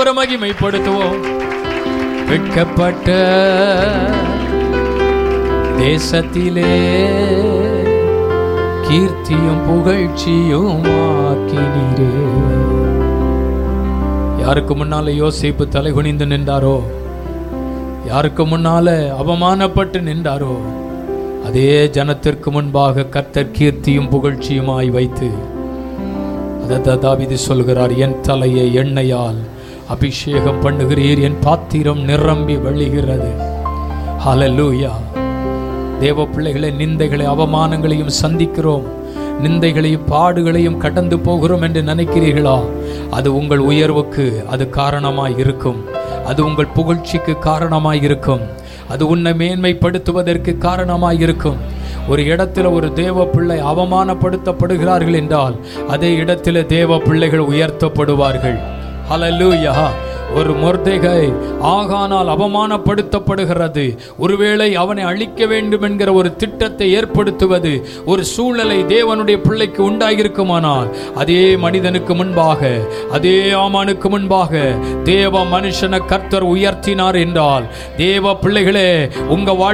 மகிமைப்படுத்துவோம். வெட்கப்பட்ட தேசத்திலே கீர்த்தியும் புகழ்ச்சியும் ஆக்கினீரே. யாருக்கு முன்னால யோசேப்பு தலைகுனிந்து நின்றாரோ, யாருக்கு முன்னால அவமானப்பட்டு நின்றாரோ, அதே ஜனத்திற்கு முன்பாக கர்த்தர் கீர்த்தியும் புகழ்ச்சியுமாய் வைத்து, அதை தாவீது சொல்கிறார், என் தலையை எண்ணெயால் அபிஷேகம் பண்ணுகிறீர், என் பாத்திரம் நிரம்பி வழிகிறது. ஹல்லேலூயா. தேவ பிள்ளைகளை, நிந்தைகளை அவமானங்களையும் சந்திக்கிறோம், நிந்தைகளையும் பாடுகளையும் கடந்து போகிறோம் என்று நினைக்கிறீர்களா? அது உங்கள் உயர்வுக்கு அது காரணமாய் இருக்கும். அது உங்கள் புகழ்ச்சிக்கு காரணமாய் இருக்கும். அது உன்னை மேன்மைப்படுத்துவதற்கு காரணமாய் இருக்கும். ஒரு இடத்துல ஒரு தேவ பிள்ளை அவமானப்படுத்தப்படுகிறார்கள் என்றால் அதே இடத்துல தேவ பிள்ளைகள் உயர்த்தப்படுவார்கள். ஹல்லேலூயா. ஒரு மொர்தெகாய் ஆகானால் அவமானப்படுத்தப்படுகிறது. ஒருவேளை அவனை அழிக்க வேண்டும் என்கிற ஒரு திட்டத்தை ஏற்படுத்துவது ஒரு சூழ்நிலை தேவனுடைய பிள்ளைக்கு உண்டாகிருக்குமானால், அதே மனிதனுக்கு முன்பாக, அதே ஆமானுக்கு முன்பாக தேவ மனுஷனை கர்த்தர் உயர்த்தினார் என்றால், தேவ பிள்ளைகளே, உங்க